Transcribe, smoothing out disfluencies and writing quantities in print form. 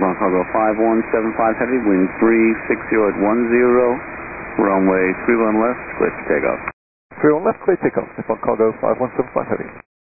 Nippon Cargo 5175 Heavy, wind 360 at 10, runway 31 left, clear to take off. 31 left, clear takeoff. Nippon Cargo 5175 Heavy.